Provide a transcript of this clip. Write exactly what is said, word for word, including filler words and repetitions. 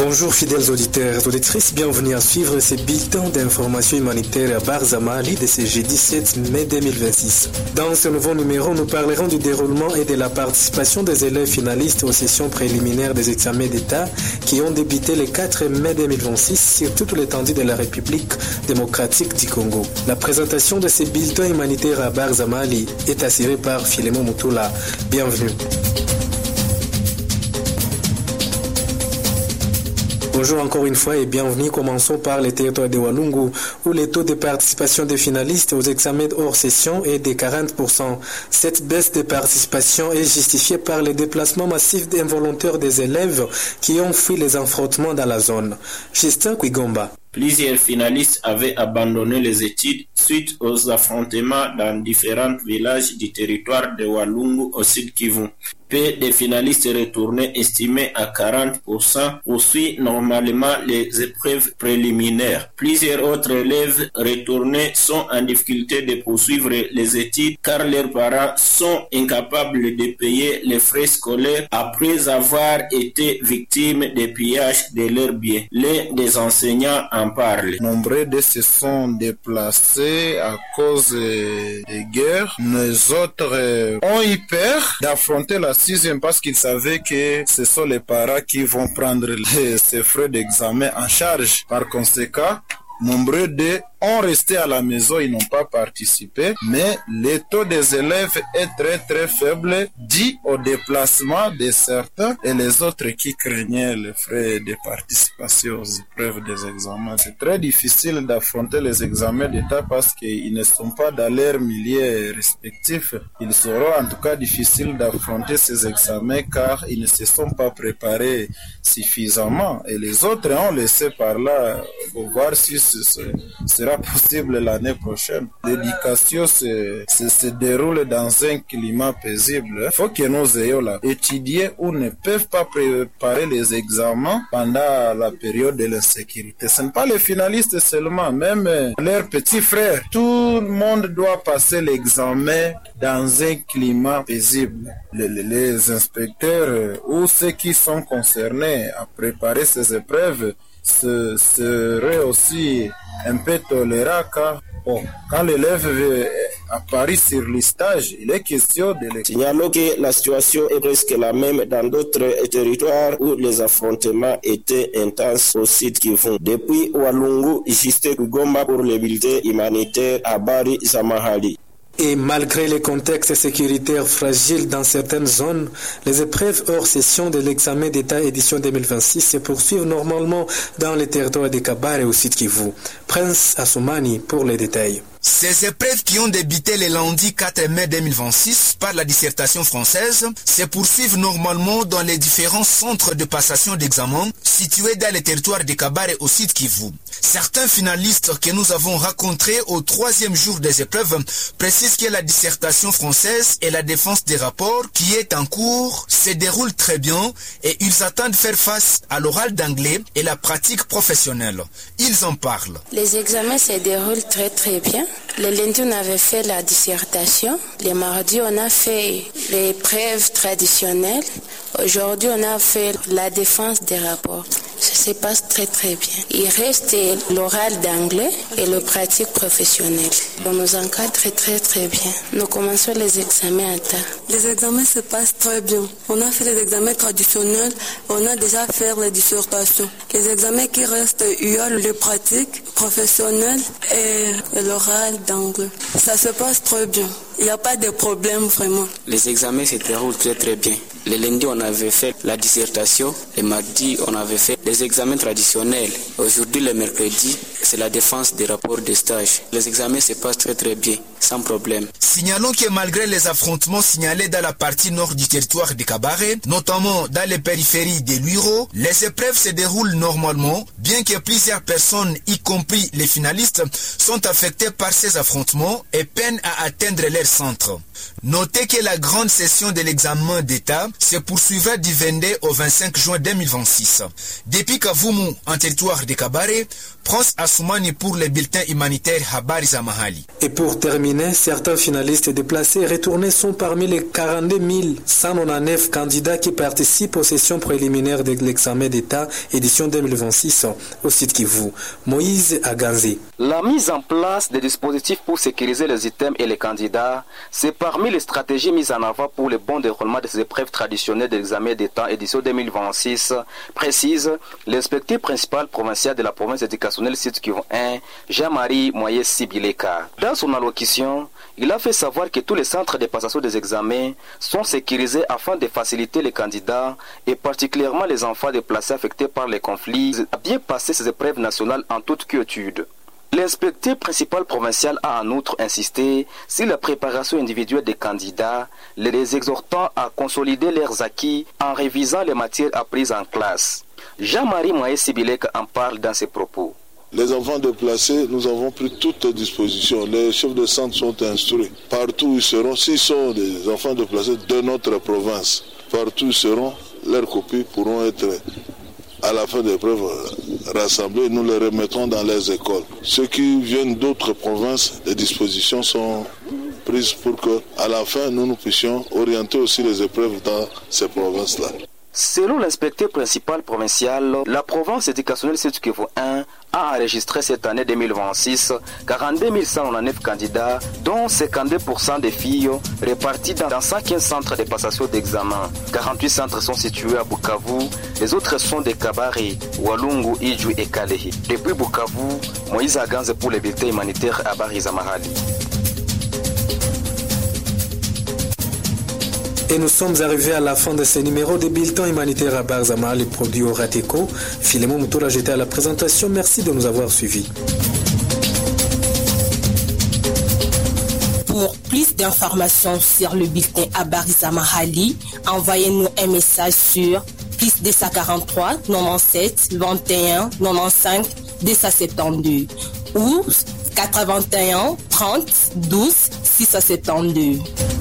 Bonjour fidèles auditeurs et auditrices, bienvenue à suivre ce bulletin d'information humanitaire à Barzamali de ce jeudi sept mai deux mille vingt-six. Dans ce nouveau numéro, nous parlerons du déroulement et de la participation des élèves finalistes aux sessions préliminaires des examens d'État qui ont débuté le quatre mai deux mille vingt-six sur toute l'étendue de la République démocratique du Congo. La présentation de ce bulletin humanitaire à Barzamali est assurée par Philémon Moutoula. Bienvenue. Bonjour encore une fois et bienvenue. Commençons par le territoire de Walungu où le taux de participation des finalistes aux examens hors session est de quarante pour cent. Cette baisse de participation est justifiée par le déplacement massif involontaire des élèves qui ont fui les affrontements dans la zone. Justin Kwigomba. Plusieurs finalistes avaient abandonné les études suite aux affrontements dans différents villages du territoire de Walungu au Sud Kivu. Peu de finalistes retournés estimés à quarante pour cent poursuivent normalement les épreuves préliminaires. Plusieurs autres élèves retournés sont en difficulté de poursuivre les études car leurs parents sont incapables de payer les frais scolaires après avoir été victimes de pillages de leurs biens. L'un des enseignants en parle. Nombreux de se sont déplacés à cause des guerres. Les autres ont eu peur d'affronter la sixième parce qu'ils savaient que ce sont les parents qui vont prendre les, ces frais d'examen en charge. Par conséquent, nombreux d'eux ont resté à la maison, ils n'ont pas participé, mais le taux des élèves est très très faible, dû au déplacement de certains et les autres qui craignaient les frais de participation aux épreuves des examens. C'est très difficile d'affronter les examens d'État parce qu'ils ne sont pas dans leur milieu respectif. Il sera en tout cas difficile d'affronter ces examens car ils ne se sont pas préparés suffisamment et les autres ont laissé par là pour voir si ce sera possible l'année prochaine. L'éducation se, se, se déroule dans un climat paisible. Il faut que nous ayons là étudier ou ne peuvent pas préparer les examens pendant la période de l'insécurité. Ce n'est pas les finalistes seulement, même leurs petits frères. Tout le monde doit passer l'examen dans un climat paisible. Les, les inspecteurs ou ceux qui sont concernés à préparer ces épreuves ce serait aussi un peu tolérant car bon, quand l'élève apparaît sur le stage, il est question de l'examen. Signalons que la situation est presque la même dans d'autres territoires où les affrontements étaient intenses au Sud Kivu. Depuis Walungu, Justin Kwigomba pour le bulletin humanitaire à Barzamali. Et malgré les contextes sécuritaires fragiles dans certaines zones, les épreuves hors session de l'examen d'État édition deux mille vingt-six se poursuivent normalement dans les territoires de Kabare et au Sud Kivu. Prince Assoumani pour les détails. Ces épreuves qui ont débuté le lundi quatre mai deux mille vingt-six par la dissertation française se poursuivent normalement dans les différents centres de passation d'examen situés dans les territoires de Kabare et au Sud Kivu. Certains finalistes que nous avons rencontrés au troisième jour des épreuves précisent que la dissertation française et la défense des rapports qui est en cours se déroulent très bien et ils attendent faire face à l'oral d'anglais et la pratique professionnelle. Ils en parlent. Les examens se déroulent très très bien. Le lundi, on avait fait la dissertation. Le mardi, on a fait l'épreuve traditionnelle. Aujourd'hui, on a fait la défense des rapports. Ça se passe très très bien. Il reste l'oral d'anglais et le pratique professionnelle. On nous encadre très très très bien. Nous commençons les examens à temps. Les examens se passent très bien. On a fait les examens traditionnels. On a déjà fait les dissertations. Les examens qui restent, il y a le pratique professionnel et l'oral d'anglais. Ça se passe très bien. Il n'y a pas de problème vraiment. Les examens se déroulent très très bien. Le lundi, on avait fait la dissertation. Le mardi, on avait fait les examens traditionnels. Aujourd'hui, le mercredi, c'est la défense des rapports de stage. Les examens se passent très très bien, sans problème. Signalons que malgré les affrontements signalés dans la partie nord du territoire de Kabare, notamment dans les périphéries de Luiro, les épreuves se déroulent normalement, bien que plusieurs personnes, y compris les finalistes, sont affectées par ces affrontements et peinent à atteindre leur centre. Notez que la grande session de l'examen d'État se poursuivra du vingt-deux au vingt-cinq juin deux mille vingt-six. Depuis Kavumu, en territoire de Kabare, Prince Assoumani pour les bulletins humanitaires Habari za Mahali. Et pour terminer, certains finalistes déplacés et retournés sont parmi les quarante-deux mille cent quatre-vingt-dix-neuf candidats qui participent aux sessions préliminaires de l'examen d'État édition deux mille vingt-six au site Kivu. Moïse Aganzi. La mise en place des dispositifs pour sécuriser les items et les candidats, c'est parmi les stratégies mises en avant pour le bon déroulement de ces épreuves traditionnelles de l'examen d'État édition deux mille vingt-six, précise l'inspecteur principal provincial de la province éducationnelle Sud Kivu un, Jean-Marie Moye Sibileka. Dans son allocution, il a fait savoir que tous les centres de passation des examens sont sécurisés afin de faciliter les candidats et particulièrement les enfants déplacés affectés par les conflits à bien passer ces épreuves nationales en toute quiétude. L'inspecteur principal provincial a en outre insisté sur la préparation individuelle des candidats, les exhortant à consolider leurs acquis en révisant les matières apprises en classe. Jean-Marie Moye Sibilek en parle dans ses propos. Les enfants déplacés, nous avons pris toutes les dispositions. Les chefs de centre sont instruits. Partout où ils seront, s'ils sont des enfants déplacés de notre province, partout où ils seront, leurs copies pourront être à la fin des épreuves rassemblés, nous les remettrons dans les écoles. Ceux qui viennent d'autres provinces, les dispositions sont prises pour que, à la fin, nous, nous puissions orienter aussi les épreuves dans ces provinces-là. Selon l'inspecteur principal provincial, la province éducationnelle Sud Kivu un a enregistré cette année deux mille vingt-six quarante-deux mille cent quatre-vingt-dix-neuf candidats, dont cinquante-deux pour cent des filles réparties dans cent quinze centres de passation d'examen. quarante-huit centres sont situés à Bukavu, les autres sont de Kabare, Walungu, Iju et Kalehi. Depuis Bukavu, Moïse Aganze pour les bulletins humanitaires à Habari za Mahali. Et nous sommes arrivés à la fin de ce numéro des bulletins humanitaires à Barzama, les produits au Rateco. Philemon Moutoula, j'étais à la présentation. Merci de nous avoir suivis. Pour plus d'informations sur le bulletin à Barzama-Hali, envoyez-nous un message sur plus deux cent quarante-trois quatre-vingt-dix-sept vingt et un quatre-vingt-quinze deux cent soixante-douze ou quatre-vingt-un trente douze six cent soixante-douze.